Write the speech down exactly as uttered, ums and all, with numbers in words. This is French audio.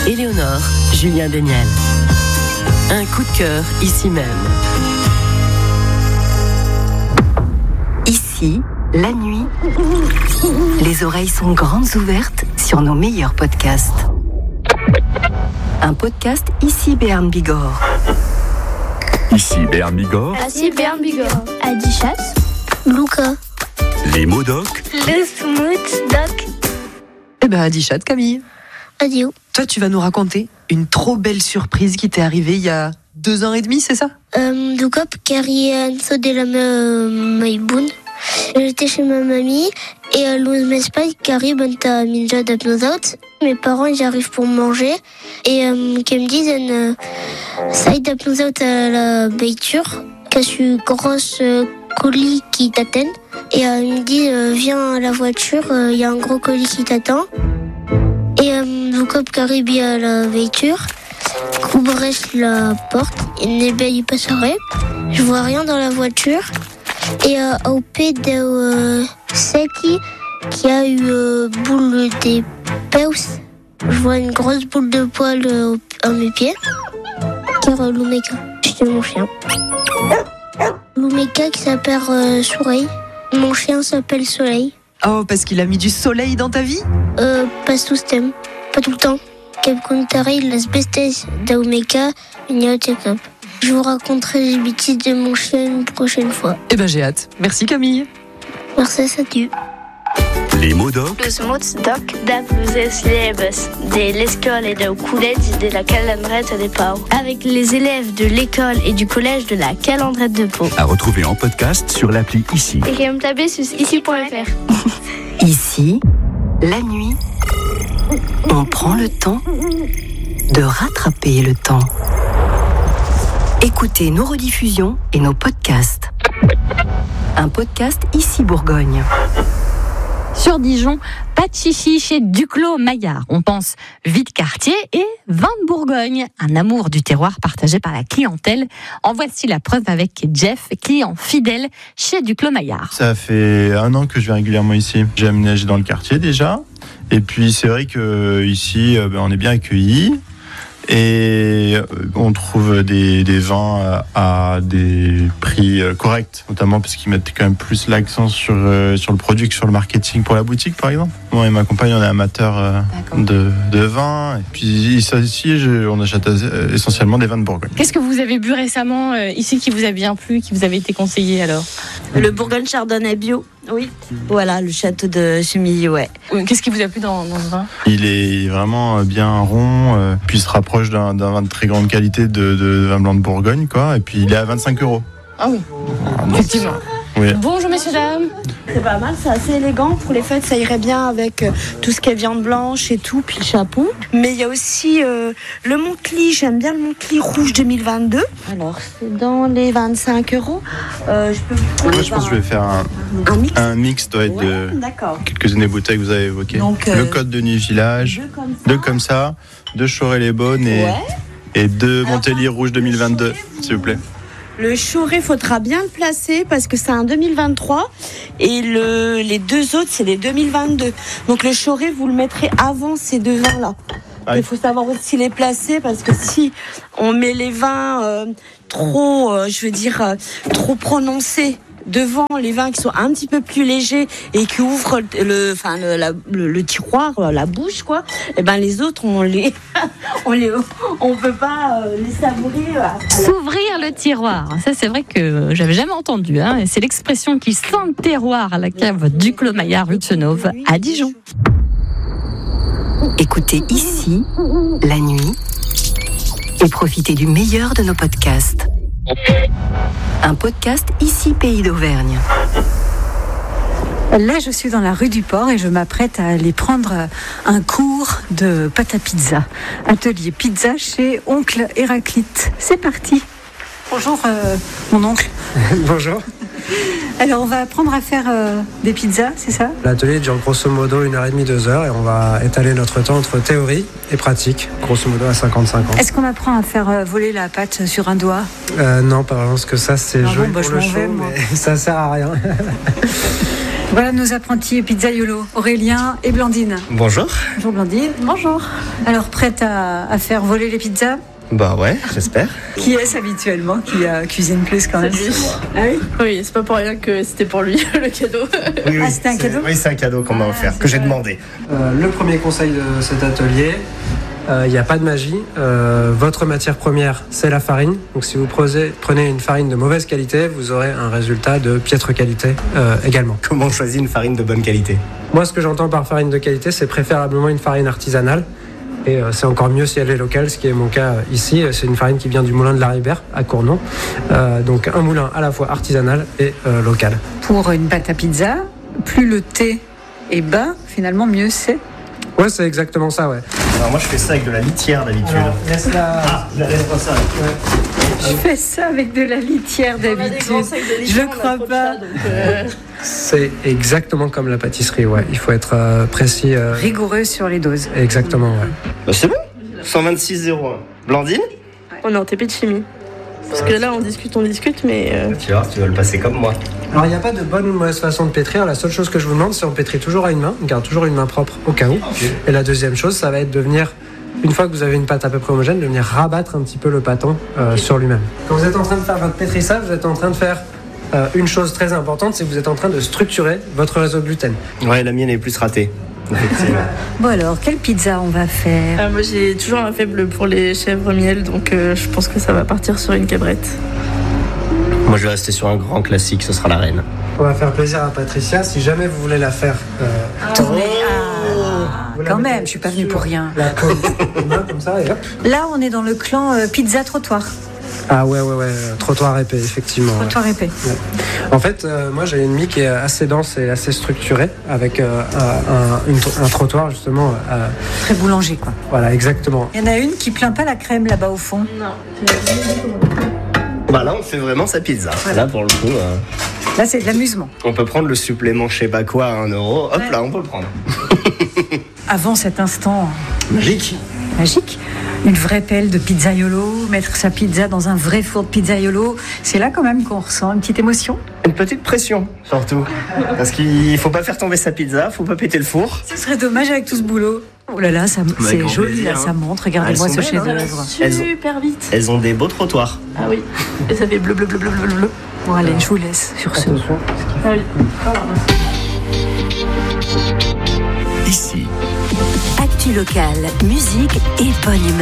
Éléonore, Julien Daniel. Un coup de cœur ici même. Ici, la nuit, les oreilles sont grandes ouvertes sur nos meilleurs podcasts. Un podcast Ici Béarn Bigorre. Ici Béarn Bigorre. Ici Béarn Bigorre. Adichat. Luca. Les mots doc. Le smooth doc. Eh ben, Adichat, Camille. Adieu. Toi, tu vas nous raconter une trop belle surprise qui t'est arrivée il y a deux ans et demi, c'est ça? Euh, du coup, Carrie Anso de la Maïboun. J'étais chez ma mamie et à l'ouest m'espace Carrie banta minja d'apnosaut. Mes parents ils arrivent pour manger et euh, qui me disent euh, ça aide d'apnosaut à la beiture qu'à une grosse euh, colis qui t'attend et euh, il me dit euh, viens à la voiture, il euh, y a un gros colis qui t'attend et euh, du coup Carrie bien à la voiture. Couvrez la porte et n'est pas serré. Je vois rien dans la voiture. Et euh, au pied de euh, Seki, qui a eu euh, boule des peus, je vois une grosse boule de poil euh, à mes pieds. Car euh, Lumeka, c'était mon chien. Lumeka qui s'appelle euh, Soleil. Mon chien s'appelle Soleil. Oh, parce qu'il a mis du soleil dans ta vie? Euh, pas tout ce thème, pas tout le temps. Capcontare, las bestes d'Aumeka, Ignaotekop. Je vous raconterai les bêtises de mon chien une prochaine fois. Eh ben, j'ai hâte. Merci, Camille. Merci, salut. Les mots doc. Los mots doc da pluses leves de l'école et du collège de la Calandrette de Pau. Avec les élèves de l'école et du collège de la Calandrette de Pau. À retrouver en podcast sur l'appli Ici. Et qui me taper sur ici point f r. Ici, la nuit, on prend le temps de rattraper le temps. Écoutez nos rediffusions et nos podcasts. Un podcast Ici Bourgogne. Sur Dijon, pas de chichi chez Duclos Maillard. On pense vide quartier et vin de Bourgogne. Un amour du terroir partagé par la clientèle. En voici la preuve avec Jeff, client fidèle chez Duclos Maillard. Ça fait un an que je viens régulièrement ici. J'ai aménagé dans le quartier déjà. Et puis c'est vrai qu'ici, on est bien accueillis. Et on trouve des, des vins à des prix corrects, notamment parce qu'ils mettent quand même plus l'accent sur, sur le produit que sur le marketing pour la boutique, par exemple. Moi et ma compagne, on est amateurs de, de vin. Et puis ici, je, on achète essentiellement des vins de Bourgogne. Qu'est-ce que vous avez bu récemment euh, ici qui vous a bien plu, qui vous avait été conseillé alors? Le Bourgogne Chardonnay bio. Oui. Voilà, le château de Chemilly, ouais. Qu'est-ce qui vous a plu dans, dans ce vin? Il est vraiment bien rond, euh, puis il se rapproche d'un, d'un vin de très grande qualité de, de vin blanc de Bourgogne, quoi. Et puis il est à vingt-cinq euros. Ah oui, effectivement. Oui. Bonjour messieurs, dames. C'est pas mal, c'est assez élégant. Pour les fêtes, ça irait bien avec euh, tout ce qui est viande blanche et tout, puis le chapeau. Mais il y a aussi euh, le Montcli, j'aime bien le Montcli rouge deux mille vingt-deux. Alors, c'est dans les vingt-cinq euros. Euh, je peux vous Moi, je pense que je vais faire un, un mix. Un mix doit être Ouais, de d'accord. quelques-unes des bouteilles que vous avez évoquées. Donc, euh, le Code de Nuit Village, deux comme ça. deux comme ça, deux Choré-les-Beaunes et, Ouais. et deux Alors, Montélier rouge deux mille vingt-deux, s'il vous plaît. Le Choré, faudra bien le placer parce que c'est un deux mille vingt-trois et le, les deux autres, c'est les deux mille vingt-deux. Donc le Choré, vous le mettrez avant ces deux vins-là. Ah, il faut savoir aussi les placer parce que si on met les vins euh, trop, euh, je veux dire, euh, trop prononcés devant les vins qui sont un petit peu plus légers et qui ouvrent le, enfin le, la, le, le tiroir, la bouche, quoi. Et ben les autres, on les, on les, on peut pas euh, les savourer. Euh, S'ouvrir le tiroir, ça c'est vrai que j'avais jamais entendu. Hein. Et c'est l'expression qui sent le terroir à la cave Duclos Maillard rue de Senauve à Dijon. Écoutez Ici, la nuit, et profitez du meilleur de nos podcasts. Un podcast Ici Pays d'Auvergne. Là, je suis dans la rue du Port et je m'apprête à aller prendre un cours de pâte à pizza. Atelier pizza chez Oncle Héraclite. C'est parti. Bonjour, euh, mon oncle. Bonjour. Alors, on va apprendre à faire euh, des pizzas, c'est ça? L'atelier dure grosso modo une heure et demie, deux heures et on va étaler notre temps entre théorie et pratique, grosso modo à cinquante-cinq ans. Est-ce qu'on apprend à faire euh, voler la pâte sur un doigt? euh, Non, pas vraiment, parce que ça c'est Ah joli bon, bah, pour je le m'en show, vais, moi. mais ça sert à rien. Voilà nos apprentis pizzaiolo, Aurélien et Blandine. Bonjour. Bonjour Blandine. Bonjour. Alors prête à, à faire voler les pizzas ? Bah ouais, j'espère. Qui est-ce habituellement qui euh, cuisine plus quand même ? C'est lui. Ah oui ? Oui, c'est pas pour rien que c'était pour lui le cadeau. Oui, oui, ah, c'était un cadeau ? Oui, c'est un cadeau qu'on m'a offert, ah, que j'ai demandé. Euh, le premier conseil de cet atelier, il euh, n'y a pas de magie. Euh, votre matière première, c'est la farine. Donc si vous prenez, prenez une farine de mauvaise qualité, vous aurez un résultat de piètre qualité euh, également. Comment on choisit une farine de bonne qualité ? Moi, ce que j'entends par farine de qualité, c'est préférablement une farine artisanale. Et euh, c'est encore mieux si elle est locale, ce qui est mon cas euh, ici. C'est une farine qui vient du moulin de la Ribère à Cournon. Euh, donc un moulin à la fois artisanal et euh, local. Pour une pâte à pizza, plus le thé est bas, finalement mieux c'est. Ouais, c'est exactement ça, ouais. Alors moi je fais ça avec de la litière d'habitude. Alors, laisse-la... Ah, laisse pas ça. Ouais. Je fais ça avec de la litière d'habitude. Je ne crois pas. Donc, euh... C'est exactement comme la pâtisserie, ouais. Il faut être euh, précis. Euh... Rigoureux sur les doses. Exactement, ouais. Bah, c'est bon. cent vingt-six zéro un. Blandine ? On est en T P de chimie. Parce que là, on discute, on discute, mais... Euh... Tu vois, tu vas le passer comme moi. Alors, il n'y a pas de bonne ou de mauvaise façon de pétrir. La seule chose que je vous demande, c'est on pétrit toujours à une main. On garde toujours une main propre au cas où. Okay. Et la deuxième chose, ça va être de venir, une fois que vous avez une pâte à peu près homogène, de venir rabattre un petit peu le pâton euh, okay. sur lui-même. Quand vous êtes en train de faire votre pétrissage, vous êtes en train de faire euh, une chose très importante, c'est que vous êtes en train de structurer votre réseau de gluten. Ouais, la mienne est plus ratée. Bon alors, quelle pizza on va faire ? euh, Moi j'ai toujours un faible pour les chèvres miel, donc euh, je pense que ça va partir sur une cabrette. Moi je vais rester sur un grand classique, ce sera la reine. On va faire plaisir à Patricia, si jamais vous voulez la faire euh, tourner. Ah, quand même, je suis pas venue pour rien. La pomme, comme ça, et hop. Là on est dans le clan euh, pizza trottoir. Ah ouais, ouais, ouais, trottoir épais, effectivement. Trottoir ouais. épais. Ouais. En fait, euh, moi j'ai une mie qui est assez dense et assez structurée, avec euh, un, une, un trottoir justement. Euh, Très boulanger, quoi. Voilà, exactement. Il y en a une qui plaint pas la crème là-bas au fond. Non. Bah là, on fait vraiment sa pizza. Voilà. Là, pour le coup. Euh... Là, c'est de l'amusement. On peut prendre le supplément je sais pas quoi à un euro. Hop ouais. Là, on peut le prendre. Avant cet instant. Magique. Magique. Une vraie pelle de pizzaiolo, mettre sa pizza dans un vrai four de pizzaiolo, c'est là quand même qu'on ressent une petite émotion. Une petite pression, surtout. Parce qu'il faut pas faire tomber sa pizza, faut pas péter le four. Ce serait dommage avec tout ce boulot. Oh là là, ça, c'est joli, plaisir, là, hein. Ça montre. Regardez-moi ce chef-d'œuvre. Super vite. Elles ont des beaux trottoirs. Ah oui. Et ça fait bleu, bleu, bleu, bleu, bleu, bleu. Bon, allez, je vous laisse sur ce. Ah oui. Ici. Actu locale, musique et bonne humeur.